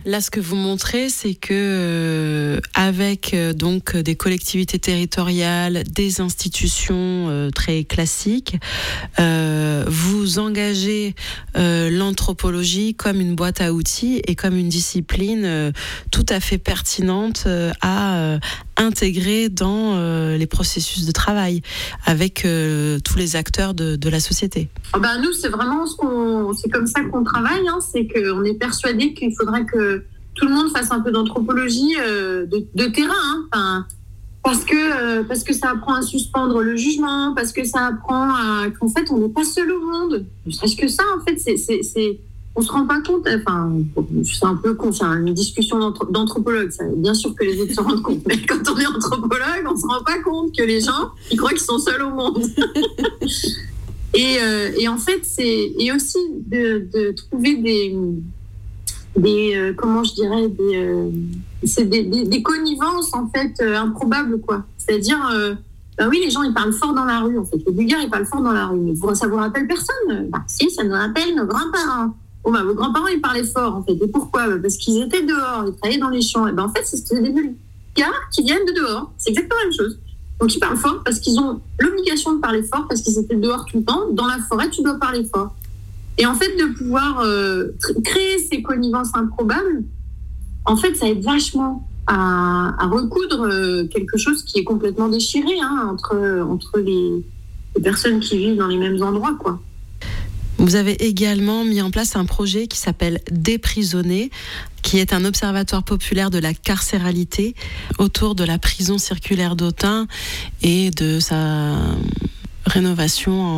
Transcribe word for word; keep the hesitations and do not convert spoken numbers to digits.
Là, ce que vous montrez, c'est que euh, avec euh, donc des collectivités territoriales, des institutions euh, très classiques, euh, vous engagez euh, l'anthropologie comme une boîte à outils et comme une discipline euh, tout à fait pertinente euh, à euh, intégrer dans euh, les processus de travail avec euh, tous les acteurs de, de la société. Oh ben nous, c'est vraiment ce qu'on, c'est comme ça qu'on travaille. Hein, c'est qu'on est persuadé qu'il faudrait que tout le monde fasse un peu d'anthropologie euh, de, de terrain. Hein, enfin, parce que euh, parce que ça apprend à suspendre le jugement, parce que ça apprend à qu'en fait on n'est pas seul au monde. Ne serait-ce que ça, en fait, c'est c'est, c'est on se rend pas compte. Enfin, c'est un peu con, c'est une discussion d'anthro- d'anthropologue. Ça, bien sûr que les autres se rendent compte, mais quand on est anthropologue, on se rend pas compte que les gens ils croient qu'ils sont seuls au monde. Et, euh, et en fait, c'est et aussi de, de trouver des des euh, comment je dirais des euh, c'est des, des, des connivences en fait euh, improbables quoi. C'est-à-dire euh, bah oui, les gens ils parlent fort dans la rue en fait. Les Bulgares ils parlent fort dans la rue. Mais ça vous rappelle personne? Bah si, ça nous rappelle nos grands-parents. Bon bah vos grands-parents ils parlaient fort en fait. Et pourquoi? Bah, parce qu'ils étaient dehors, ils travaillaient dans les champs. Et ben en fait c'est des Bulgares qui viennent de dehors. C'est exactement la même chose. Donc ils parlent fort parce qu'ils ont l'obligation de parler fort parce qu'ils étaient dehors tout le temps. Dans la forêt, tu dois parler fort. Et en fait, de pouvoir euh, créer ces connivences improbables, en fait, ça aide vachement à, à recoudre euh, quelque chose qui est complètement déchiré hein, entre, entre les, les personnes qui vivent dans les mêmes endroits, quoi. Vous avez également mis en place un projet qui s'appelle Déprisonner, qui est un observatoire populaire de la carcéralité autour de la prison circulaire d'Autun et de sa rénovation en